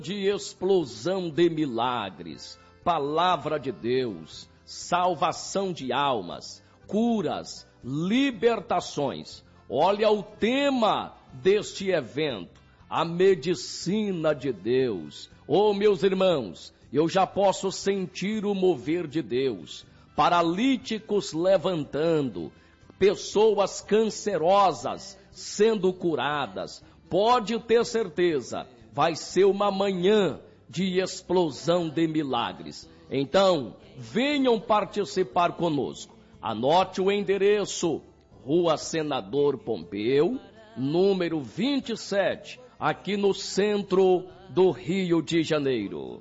de explosão de milagres, palavra de Deus, salvação de almas, curas, libertações. Olha o tema deste evento, a medicina de Deus. Oh, meus irmãos, eu já posso sentir o mover de Deus. Paralíticos levantando, pessoas cancerosas sendo curadas. Pode ter certeza, vai ser uma manhã de explosão de milagres. Então, venham participar conosco. Anote o endereço: Rua Senador Pompeu, número 27, aqui no centro do Rio de Janeiro.